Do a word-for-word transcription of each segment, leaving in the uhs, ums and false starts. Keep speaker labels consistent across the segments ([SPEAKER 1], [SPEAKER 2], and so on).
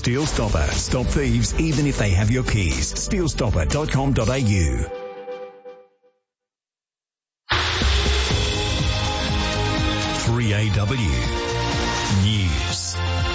[SPEAKER 1] Steel Stopper. Stop thieves even if they have your keys. steel stopper dot com dot a u. three A W News.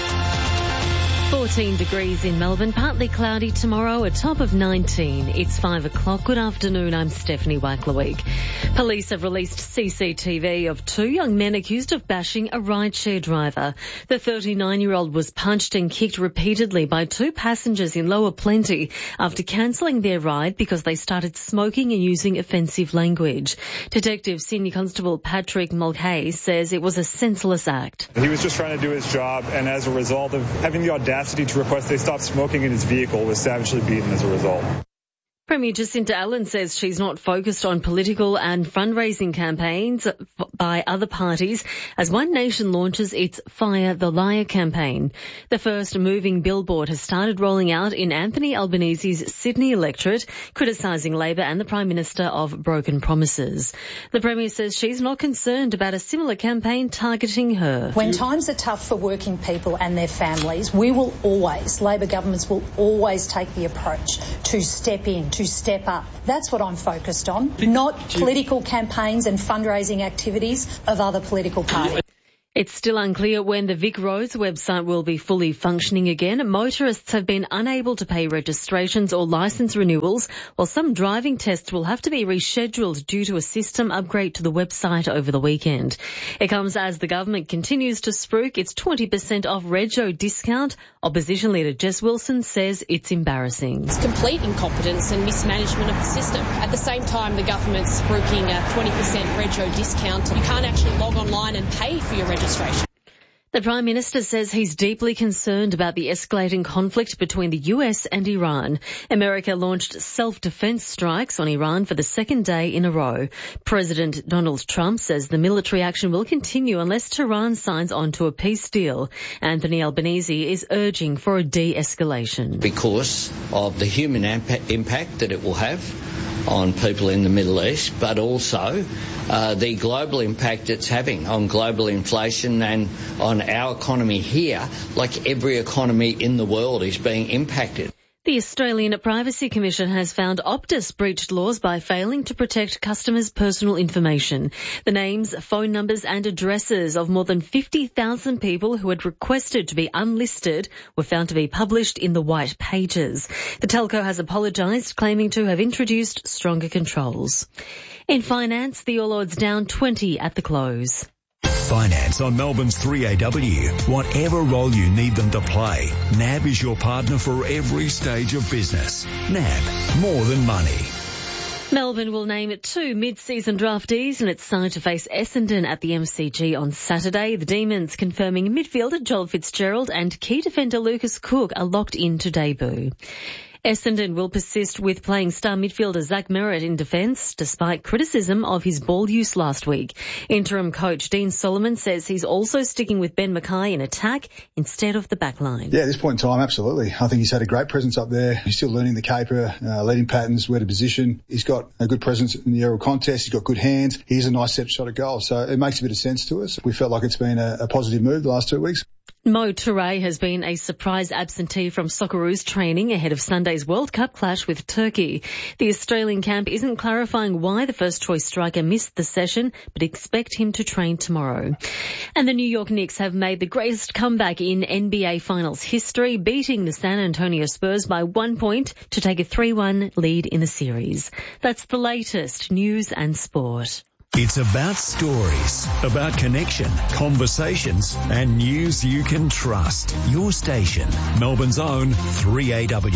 [SPEAKER 2] fourteen degrees in Melbourne, partly cloudy tomorrow, a top of nineteen. It's five o'clock. Good afternoon, I'm Stephanie Wackleweek. Police have released C C T V of two young men accused of bashing a rideshare driver. The thirty-nine-year-old was punched and kicked repeatedly by two passengers in Lower Plenty after cancelling their ride because they started smoking and using offensive language. Detective Senior Constable Patrick Mulcahy says it was a senseless act.
[SPEAKER 3] He was just trying to do his job, and as a result of having the audacity to request they stop smoking in his vehicle, was savagely beaten as a result.
[SPEAKER 2] Premier Jacinta Allen says she's not focused on political and fundraising campaigns by other parties as One Nation launches its Fire the Liar campaign. The first moving billboard has started rolling out in Anthony Albanese's Sydney electorate, criticising Labor and the Prime Minister of broken promises. The Premier says she's not concerned about a similar campaign targeting her.
[SPEAKER 4] When times are tough for working people and their families, we will always, Labor governments will always take the approach to step in, to step up. That's what I'm focused on, not political campaigns and fundraising activities of other political parties.
[SPEAKER 2] It's still unclear when the Vic Roads website will be fully functioning again. Motorists have been unable to pay registrations or licence renewals, while some driving tests will have to be rescheduled due to a system upgrade to the website over the weekend. It comes as the government continues to spruik its twenty percent off Rego discount. Opposition leader Jess Wilson says it's embarrassing.
[SPEAKER 5] It's complete incompetence and mismanagement of the system. At the same time, the government's spruiking a twenty percent Rego discount. You can't actually log online and pay for your registration.
[SPEAKER 2] The Prime Minister says he's deeply concerned about the escalating conflict between the U S and Iran. America launched self-defense strikes on Iran for the second day in a row. President Donald Trump says the military action will continue unless Tehran signs on to a peace deal. Anthony Albanese is urging for a de-escalation.
[SPEAKER 6] Because of the human impact that it will have on people in the Middle East, but also uh, the global impact it's having on global inflation and on our economy here, like every economy in the world is being impacted.
[SPEAKER 2] The Australian Privacy Commission has found Optus breached laws by failing to protect customers' personal information. The names, phone numbers and addresses of more than fifty thousand people who had requested to be unlisted were found to be published in the white pages. The telco has apologised, claiming to have introduced stronger controls. In finance, the All Ords down twenty at the close.
[SPEAKER 1] Finance on Melbourne's three A W. Whatever role you need them to play, N A B is your partner for every stage of business. N A B, more than money.
[SPEAKER 2] Melbourne will name two mid-season draftees and it's signed to face Essendon at the M C G on Saturday. The Demons confirming midfielder Joel Fitzgerald and key defender Lucas Cook are locked in to debut. Essendon will persist with playing star midfielder Zach Merritt in defence, despite criticism of his ball use last week. Interim coach Dean Solomon says he's also sticking with Ben Mackay in attack instead of the back line.
[SPEAKER 7] Yeah, at this point in time, absolutely. I think he's had a great presence up there. He's still learning the caper, uh, leading patterns, where to position. He's got a good presence in the aerial contest. He's got good hands. He's a nice step shot at goal. So it makes a bit of sense to us. We felt like it's been a, a positive move the last two weeks.
[SPEAKER 2] Mo Toure has been a surprise absentee from Socceroos training ahead of Sunday's World Cup clash with Turkey. The Australian camp isn't clarifying why the first-choice striker missed the session, but expect him to train tomorrow. And the New York Knicks have made the greatest comeback in N B A Finals history, beating the San Antonio Spurs by one point to take a three one lead in the series. That's the latest news and sport.
[SPEAKER 1] It's about stories, about connection, conversations, and news you can trust. Your station, Melbourne's own three A W.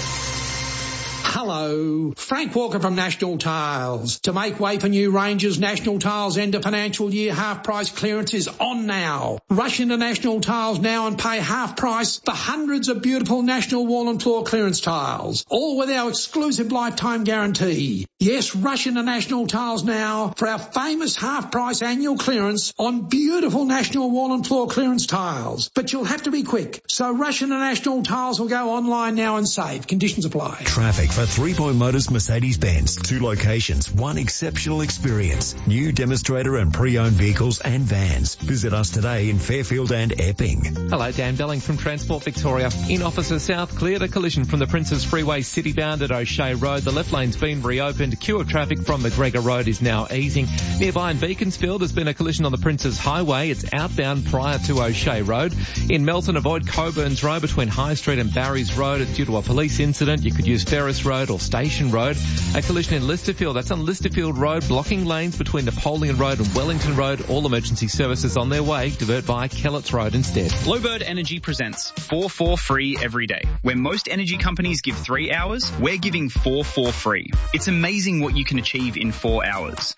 [SPEAKER 8] Hello, Frank Walker from National Tiles. To make way for new ranges, National Tiles end of financial year half price clearance is on now. Rush into National Tiles now and pay half price for hundreds of beautiful National wall and floor clearance tiles, all with our exclusive lifetime guarantee. Yes, rush into National Tiles now for our famous half-price annual clearance on beautiful National Wall and Floor clearance tiles. But you'll have to be quick, so rush into National Tiles will go online now and save. Conditions apply.
[SPEAKER 1] Traffic for Three Point Motors Mercedes-Benz. Two locations, one exceptional experience. New demonstrator and pre-owned vehicles and vans. Visit us today in Fairfield and Epping.
[SPEAKER 9] Hello, Dan Belling from Transport Victoria. In Officer South, cleared a collision from the Princes Freeway city-bound at O'Shea Road. The left lane's been reopened. Queue of traffic from McGregor Road is now easing. Nearby in Beaconsfield, there's been a collision on the Princes Highway. It's outbound prior to O'Shea Road. In Melton, avoid Coburn's Road between High Street and Barry's Road. It's due to a police incident. You could use Ferris Road or Station Road. A collision in Listerfield. That's on Listerfield Road, blocking lanes between Napoleon Road and Wellington Road. All emergency services on their way. Divert by Kellett's Road instead.
[SPEAKER 10] Bluebird Energy presents four four free every day. Where most energy companies give three hours, we're giving four four free. It's amazing what you can achieve in four hours.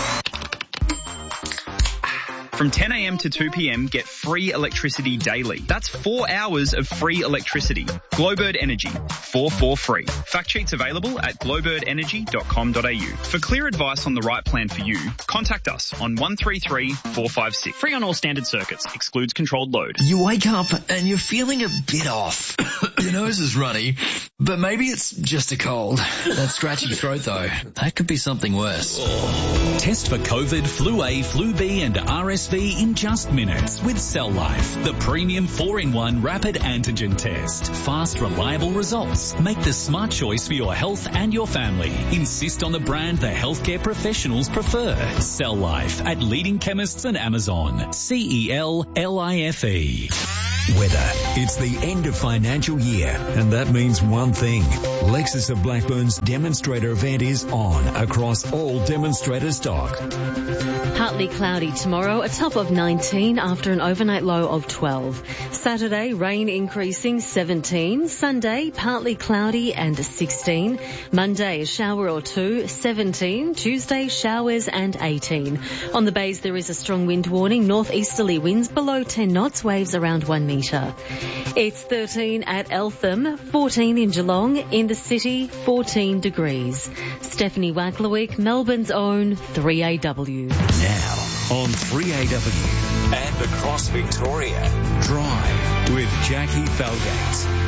[SPEAKER 10] From ten a.m. to two p.m, get free electricity daily. That's four hours of free electricity. Glowbird Energy, four four free. Fact sheets available at glowbird energy dot com dot a u. For clear advice on the right plan for you, contact us on one three three, four five six. Free on all standard circuits. Excludes controlled load.
[SPEAKER 11] You wake up and you're feeling a bit off. Your nose is runny, but maybe it's just a cold. That scratchy throat though, that could be something worse.
[SPEAKER 12] Test for COVID, Flu A, Flu B and R S V in just minutes with Cell Life, the premium four in one rapid antigen test. Fast, reliable results. Make the smart choice for your health and your family. Insist on the brand the healthcare professionals prefer. Cell Life at leading chemists and Amazon. C E L L I F E.
[SPEAKER 1] Weather. It's the end of financial year, and that means one thing. Lexus of Blackburn's demonstrator event is on across all demonstrator stock.
[SPEAKER 2] Partly cloudy tomorrow, a top of nineteen after an overnight low of twelve. Saturday, rain increasing seventeen. Sunday, partly cloudy and sixteen. Monday, a shower or two, seventeen. Tuesday, showers and eighteen. On the bays, there is a strong wind warning. Northeasterly winds below ten knots, waves around one metre. It's thirteen at Eltham, fourteen in Geelong, in the city, fourteen degrees. Stephanie Wacklewick, Melbourne's own three A W.
[SPEAKER 1] Now on three A W and across Victoria, Drive with Jackie Felgate.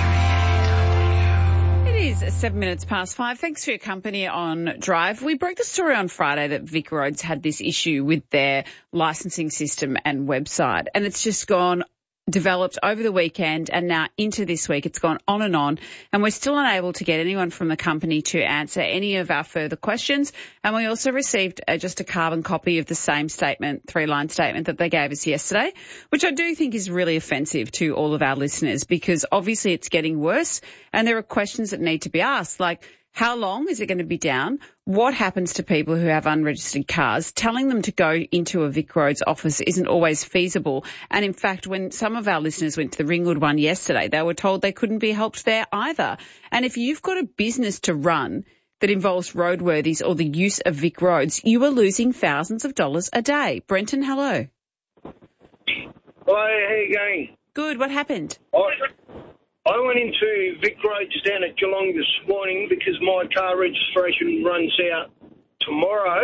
[SPEAKER 13] It is seven minutes past five. Thanks for your company on Drive. We broke the story on Friday that Vic Roads had this issue with their licensing system and website, and it's just gone developed over the weekend and now into this week. It's gone on and on, and we're still unable to get anyone from the company to answer any of our further questions. And we also received uh, just a carbon copy of the same statement, three-line statement that they gave us yesterday, which I do think is really offensive to all of our listeners, because obviously it's getting worse and there are questions that need to be asked, like, how long is it going to be down? What happens to people who have unregistered cars? Telling them to go into a Vic Roads office isn't always feasible. And in fact, when some of our listeners went to the Ringwood one yesterday, they were told they couldn't be helped there either. And if you've got a business to run that involves roadworthies or the use of Vic Roads, you are losing thousands of dollars a day. Brenton, hello.
[SPEAKER 14] Hello, how you going?
[SPEAKER 13] Good. What happened?
[SPEAKER 14] I, I went into Vic Roads down at Geelong this morning because my car registration runs out tomorrow,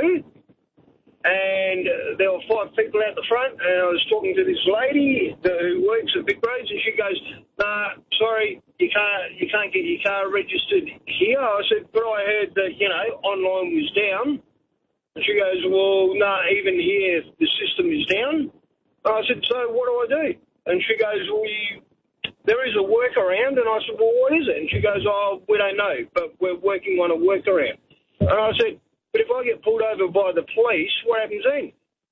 [SPEAKER 14] and there were five people out the front, and I was talking to this lady who works at Vic Roads, and she goes, nah, sorry, you can't, you can't get your car registered here. I said, but I heard that, you know, online was down. And she goes, well, no, nah, even here the system is down. And I said, so what do I do? And she goes, well, you... there is a workaround, and I said, well, what is it? And she goes, oh, we don't know, but we're working on a workaround. And I said, but if I get pulled over by the police, what happens then?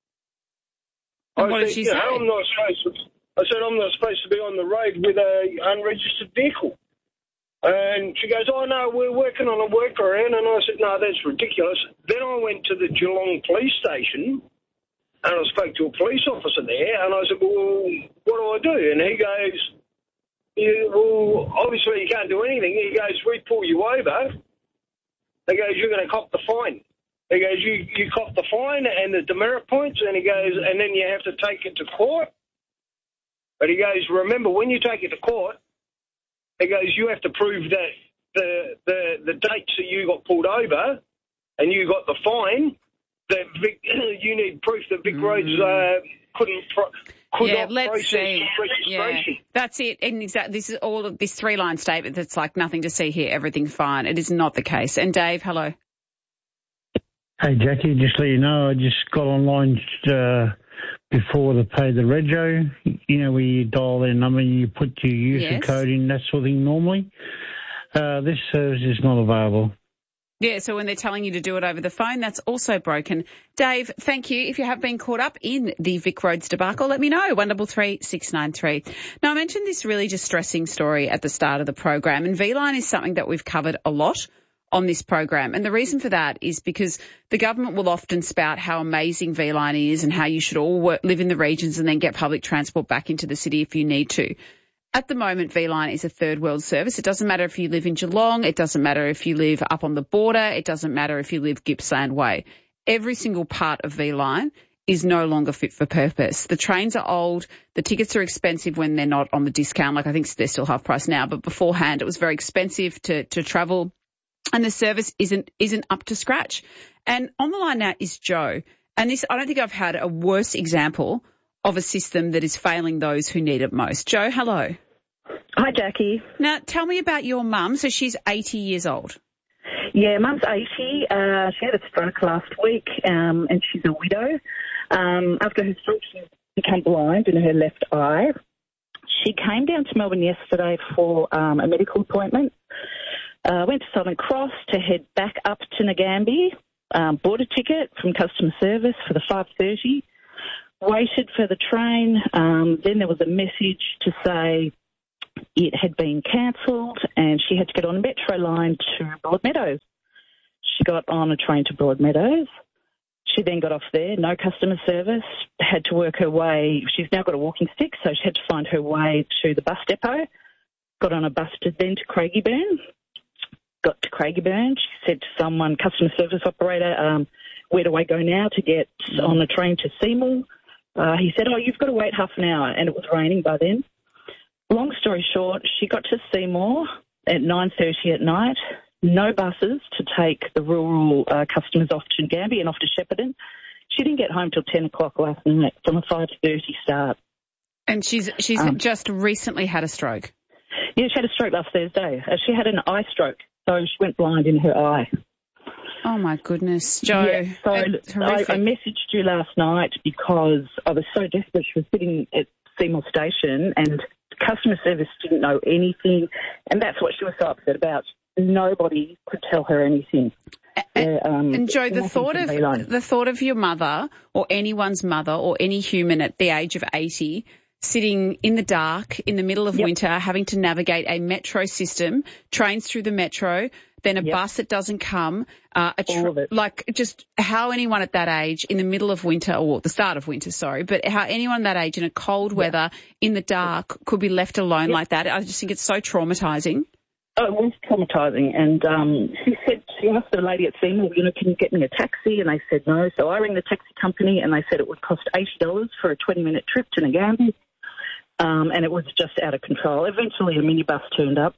[SPEAKER 13] And
[SPEAKER 14] I
[SPEAKER 13] what
[SPEAKER 14] said,
[SPEAKER 13] did she
[SPEAKER 14] you
[SPEAKER 13] say?
[SPEAKER 14] know, I'm not supposed to, I said, I'm not supposed to be on the road with a unregistered vehicle. And she goes, oh, no, we're working on a workaround. And I said, no, that's ridiculous. Then I went to the Geelong police station, and I spoke to a police officer there, and I said, well, what do I do? And he goes, yeah, well, obviously you can't do anything. He goes, we pull you over. He goes, you're going to cop the fine. He goes, you, you cop the fine and the demerit points, and he goes, and then you have to take it to court. But he goes, remember, when you take it to court, he goes, you have to prove that the the, the dates that you got pulled over and you got the fine, that Vic, you need proof that Vic mm. Roads uh, couldn't pro- could
[SPEAKER 13] yeah,
[SPEAKER 14] not
[SPEAKER 13] let's
[SPEAKER 14] process
[SPEAKER 13] see.
[SPEAKER 14] registration.
[SPEAKER 13] Yeah, that's it. And exactly, this is all of this three-line statement that's like nothing to see here, everything's fine. It is not the case. And Dave, hello.
[SPEAKER 15] Hey, Jackie, just to let you know, I just got online uh, before they pay the rego. You know, where you dial their number, you put your user
[SPEAKER 13] yes.
[SPEAKER 15] code in, that sort of thing normally. Uh, this service is not available.
[SPEAKER 13] Yeah, so when they're telling you to do it over the phone, that's also broken. Dave, thank you. If you have been caught up in the Vic Roads debacle, let me know, one double three six nine three. Now, I mentioned this really distressing story at the start of the program, and V-Line is something that we've covered a lot on this program. And the reason for that is because the government will often spout how amazing V-Line is and how you should all work, live in the regions and then get public transport back into the city if you need to. At the moment, V-Line is a third world service. It doesn't matter if you live in Geelong. It doesn't matter if you live up on the border. It doesn't matter if you live Gippsland Way. Every single part of V-Line is no longer fit for purpose. The trains are old. The tickets are expensive when they're not on the discount. Like I think they're still half price now, but beforehand it was very expensive to, to travel, and the service isn't isn't up to scratch. And on the line now is Joe. And this, I don't think I've had a worse example of a system that is failing those who need it most. Joe, hello.
[SPEAKER 16] Hi, Jackie.
[SPEAKER 13] Now, tell me about your mum. So she's eighty years old.
[SPEAKER 16] Yeah, Mum's eighty. Uh, she had a stroke last week, um, and she's a widow. Um, after her stroke, she's become blind in her left eye. She came down to Melbourne yesterday for um, a medical appointment. Uh, went to Southern Cross to head back up to Nagambie. Um, bought a ticket from customer service for the five thirty. Waited for the train. Um, then there was a message to say it had been cancelled and she had to get on a metro line to Broadmeadows. She got on a train to Broadmeadows. She then got off there, no customer service, had to work her way. She's now got a walking stick, so she had to find her way to the bus depot. Got on a bus to, then to Craigieburn. Got to Craigieburn. She said to someone, customer service operator, um, where do I go now to get on the train to Seymour? Uh, he said, oh, you've got to wait half an hour, and it was raining by then. Long story short, she got to Seymour at nine thirty at night, no buses to take the rural uh, customers off to Nagambie and off to Shepparton. She didn't get home till ten o'clock last night from a five thirty start.
[SPEAKER 13] And she's she's um, just recently had a stroke.
[SPEAKER 16] Yeah, she had a stroke last Thursday. Uh, she had an eye stroke, so she went blind in her eye.
[SPEAKER 13] Oh, my goodness, Joe.
[SPEAKER 16] Yeah, so I, I messaged you last night because I was so desperate. She was sitting at Seymour Station and customer service didn't know anything, and that's what she was so upset about. Nobody could tell her anything.
[SPEAKER 13] And,
[SPEAKER 16] yeah, um,
[SPEAKER 13] and Joe, the thought of the thought of your mother or anyone's mother or any human at the age of eighty sitting in the dark in the middle of yep. winter, having to navigate a metro system, trains through the metro, then a yep. bus that doesn't come, uh, a
[SPEAKER 16] All of it.
[SPEAKER 13] like just how anyone at that age in the middle of winter or the start of winter, sorry, but how anyone that age in a cold yep. weather in the dark could be left alone yep. like that. I just think it's so traumatising.
[SPEAKER 16] Oh, it was traumatising. And um, she said, she asked the lady at Seymour, you know, can you get me a taxi? And they said no. So I rang the taxi company and they said it would cost eighty dollars for a twenty-minute trip to Nagambie. Um, and it was just out of control. Eventually a minibus turned up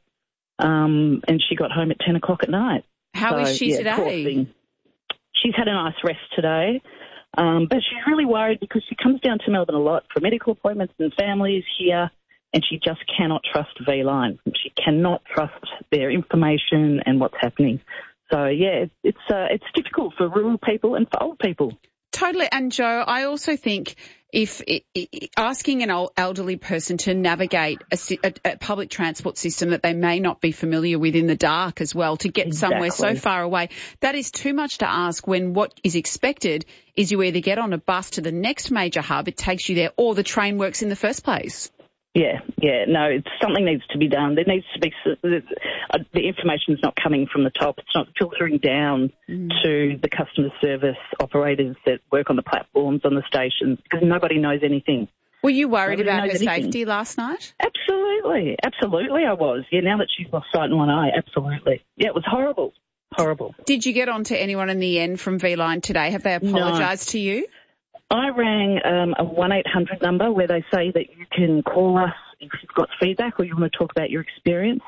[SPEAKER 16] um, and she got home at ten o'clock at night.
[SPEAKER 13] How so, is she
[SPEAKER 16] yeah,
[SPEAKER 13] today?
[SPEAKER 16] She's had a nice rest today. Um, but she's really worried because she comes down to Melbourne a lot for medical appointments and families here, and she just cannot trust V-Line. She cannot trust their information and what's happening. So, yeah, it's uh, it's difficult for rural people and for old people.
[SPEAKER 13] Totally. And, Joe, I also think if it, it, asking an old elderly person to navigate a, a, a public transport system that they may not be familiar with in the dark as well to get
[SPEAKER 16] exactly.
[SPEAKER 13] somewhere so far away, that is too much to ask when what is expected is you either get on a bus to the next major hub, it takes you there, or the train works in the first place.
[SPEAKER 16] Yeah, yeah, no, it's, something needs to be done. There needs to be, uh, the information is not coming from the top. It's not filtering down mm. to the customer service operators that work on the platforms, on the stations, because nobody knows anything.
[SPEAKER 13] Were you worried
[SPEAKER 16] nobody
[SPEAKER 13] about her
[SPEAKER 16] anything.
[SPEAKER 13] safety last night?
[SPEAKER 16] Absolutely, absolutely I was. Yeah, now that she's lost sight in one eye, absolutely. Yeah, it was horrible, horrible.
[SPEAKER 13] Did you get on to anyone in the end from V-Line today? Have they apologised
[SPEAKER 16] no.
[SPEAKER 13] to you?
[SPEAKER 16] I rang um, a one eight hundred number where they say that you can call us if you've got feedback or you want to talk about your experience.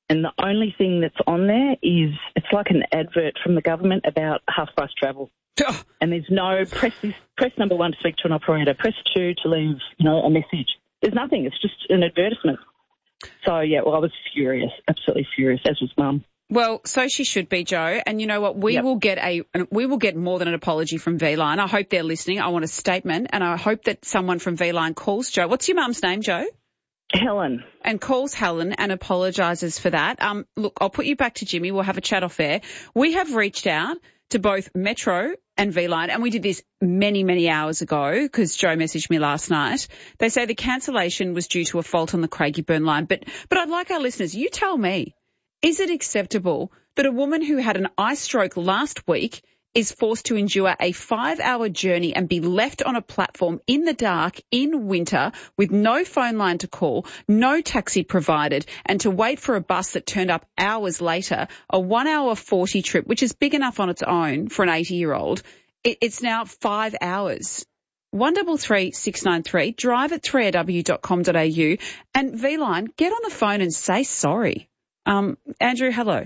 [SPEAKER 16] And the only thing that's on there is it's like an advert from the government about half-price travel. And there's no press this, press number one to speak to an operator, press two to leave, you know, a message. There's nothing. It's just an advertisement. So, yeah, well, I was furious, absolutely furious, as was Mum.
[SPEAKER 13] Well, so she should be, Joe. And you know what? We yep. will get a we will get more than an apology from V-Line. I hope they're listening. I want a statement, and I hope that someone from V-Line calls Joe. What's your mum's name, Joe?
[SPEAKER 16] Helen.
[SPEAKER 13] And calls Helen and apologises for that. Um, look, I'll put you back to Jimmy. We'll have a chat off air. We have reached out to both Metro and V-Line, and we did this many, many hours ago because Joe messaged me last night. They say the cancellation was due to a fault on the Craigieburn line. But, but I'd like our listeners, you tell me, is it acceptable that a woman who had an eye stroke last week is forced to endure a five-hour journey and be left on a platform in the dark in winter with no phone line to call, no taxi provided, and to wait for a bus that turned up hours later, a one hour forty trip, which is big enough on its own for an eighty-year-old, it, it's now five hours. one double three six nine three, drive at three a w dot com dot a u, and V-Line, get on the phone and say sorry. Um, Andrew, hello.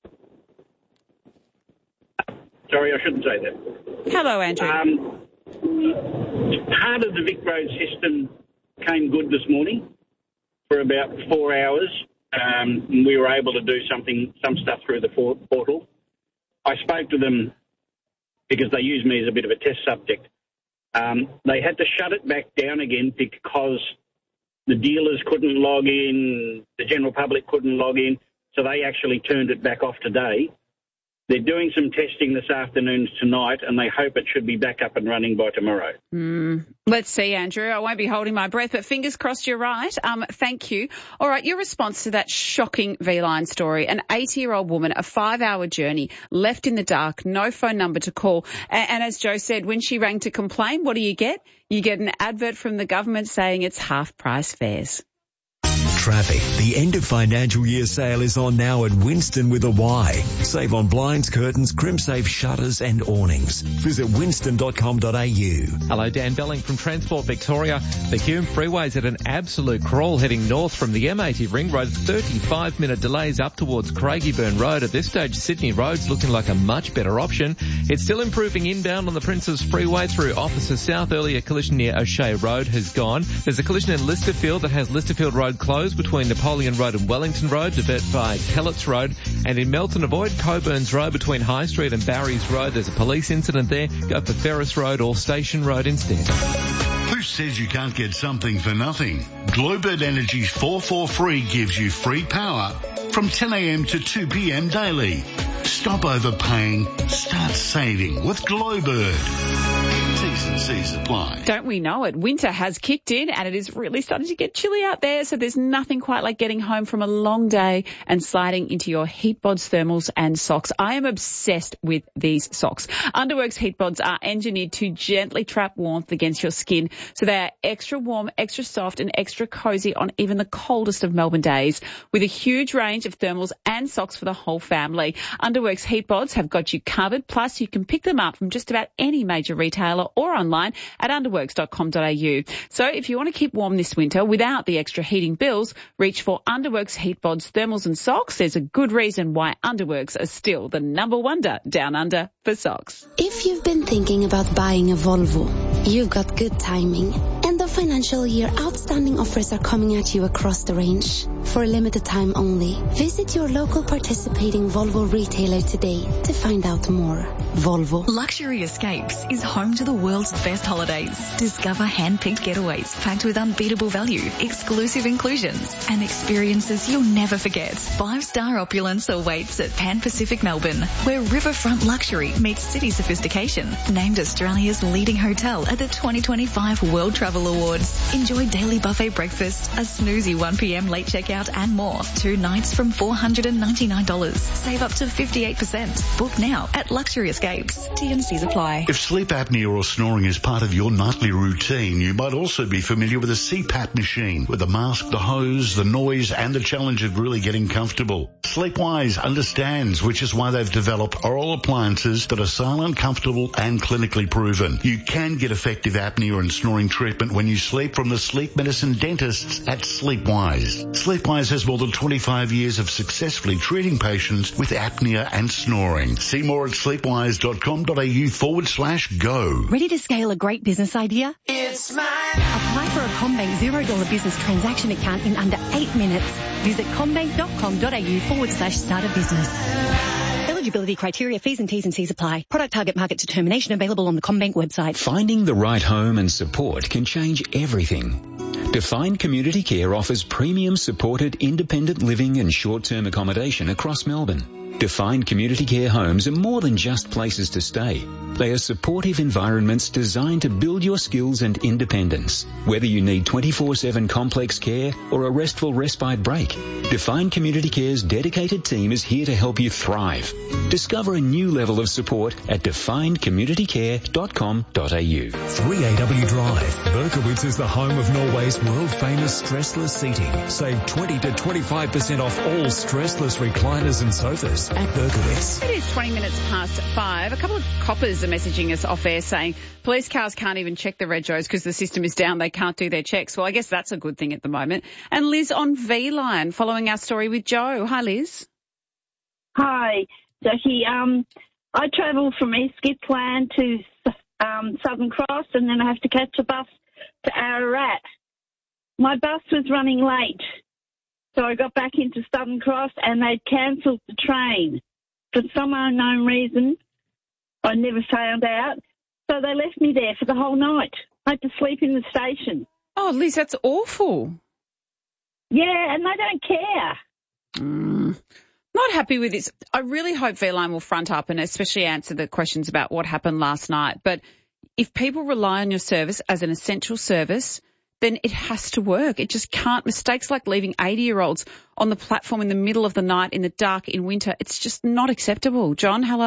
[SPEAKER 17] Sorry, I shouldn't say that.
[SPEAKER 13] Hello, Andrew.
[SPEAKER 17] Um, part of the Vic Road system came good this morning for about four hours. Um, we were able to do something, some stuff through the portal. I spoke to them because they used me as a bit of a test subject. Um, they had to shut it back down again because the dealers couldn't log in, the general public couldn't log in, so they actually turned it back off today. They're doing some testing this afternoon tonight, and they hope it should be back up and running by tomorrow.
[SPEAKER 13] Mm, let's see, Andrew. I won't be holding my breath, but fingers crossed you're right. Um, thank you. All right, your response to that shocking V-Line story. An eighty-year-old woman, a five-hour journey, left in the dark, no phone number to call. And, and as Joe said, when she rang to complain, what do you get? You get an advert from the government saying it's half-price fares.
[SPEAKER 1] Traffic. The end of financial year sale is on now at Winston with a Y. Save on blinds, curtains, crimsafe shutters and awnings. Visit winston dot com dot a u.
[SPEAKER 9] Hello, Dan Belling from Transport Victoria. The Hume Freeway's at an absolute crawl heading north from the M eighty Ring Road. thirty-five minute delays up towards Craigieburn Road. At this stage, Sydney Road's looking like a much better option. It's still improving inbound on the Princes Freeway through Officer South. Earlier collision near O'Shea Road has gone. There's a collision in Listerfield that has Listerfield Road closed between Napoleon Road and Wellington Road, divert by Pellets Road. And in Melton, avoid Coburns Road between High Street and Barry's Road. There's a police incident there. Go for Ferris Road or Station Road instead.
[SPEAKER 18] Who says you can't get something for nothing? Globird Energy's four four free gives you free power from ten a m to two p m daily. Stop overpaying, start saving with Globird. T's and C's apply.
[SPEAKER 13] Don't we know it? Winter has kicked in and it is really starting to get chilly out there, so there's nothing quite like getting home from a long day and sliding into your HeatBods thermals and socks. I am obsessed with these socks. Underworks HeatBods are engineered to gently trap warmth against your skin, so they are extra warm, extra soft and extra cozy on even the coldest of Melbourne days, with a huge range of thermals and socks for the whole family. Underworks HeatBods have got you covered, plus you can pick them up from just about any major retailer or online at underworks dot com dot a u. So if you want to keep warm this winter without the extra heating bills, reach for Underworks HeatBods thermals and socks. There's a good reason why Underworks are still the number one down under for socks.
[SPEAKER 19] If you've been thinking about buying a Volvo, you've got good timing. End of financial year outstanding offers are coming at you across the range. For a limited time only, visit your local participating Volvo retailer today to find out more. Volvo.
[SPEAKER 20] Luxury Escapes is home to the world's best holidays. Discover hand-picked getaways packed with unbeatable value, exclusive inclusions, and experiences you'll never forget. Five-star opulence awaits at Pan Pacific Melbourne, where riverfront luxury meets city sophistication. Named Australia's leading hotel at the twenty twenty-five World Travel Awards. Enjoy daily buffet breakfast, a snoozy one p m late checkout, and more. Two nights from four hundred ninety-nine dollars. Save up to fifty-eight percent. Book now at Luxury Escapes. T and C's apply.
[SPEAKER 18] If sleep apnea or snoring is part of your nightly routine, you might also be familiar with a C PAP machine, with the mask, the hose, the noise, and the challenge of really getting comfortable. Sleepwise understands, which is why they've developed oral appliances that are silent, comfortable, and clinically proven. You can get effective apnea and snoring treatment when you sleep from the sleep medicine dentists at Sleepwise. Sleepwise has more than twenty-five years of successfully treating patients with apnea and snoring. See more at sleepwise.com.au forward slash go.
[SPEAKER 21] Ready to scale a great business idea?
[SPEAKER 22] It's mine.
[SPEAKER 21] Apply for a CommBank zero dollar business transaction account in under eight minutes. Visit commbank.com.au forward slash start a business. Eligibility criteria, fees and T's and C's apply. Product target market determination available on the CommBank website.
[SPEAKER 23] Finding the right home and support can change everything. Defined Community Care offers premium supported independent living and short-term accommodation across Melbourne. Defined Community Care homes are more than just places to stay. They are supportive environments designed to build your skills and independence. Whether you need twenty-four seven complex care or a restful respite break, Defined Community Care's dedicated team is here to help you thrive. Discover a new level of support at defined community care dot com dot a u.
[SPEAKER 1] three A W Drive. Berkowitz is the home of Norway's world-famous stressless seating. Save twenty to twenty-five percent off all stressless recliners and sofas at Berkowitz.
[SPEAKER 13] It is twenty minutes past five. A couple of coppers are messaging us off air saying police cars can't even check the regos because the system is down. They can't do their checks. Well, I guess that's a good thing at the moment. And Liz on V-Line following our story with Joe. Hi, Liz.
[SPEAKER 24] Hi, Jackie. Um, I travel from East Gippsland to um, Southern Cross and then I have to catch a bus to Ararat. My bus was running late. So I got back into Southern Cross and they'd cancelled the train. For some unknown reason, I never found out. So they left me there for the whole night. I had to sleep in the station.
[SPEAKER 13] Oh, Liz, that's awful.
[SPEAKER 24] Yeah, and they don't care.
[SPEAKER 13] Mm. Not happy with this. I really hope V-Line will front up and especially answer the questions about what happened last night. But if people rely on your service as an essential service, then it has to work. It just can't. Mistakes like leaving eighty-year-olds on the platform in the middle of the night, in the dark, in winter, it's just not acceptable. John, hello.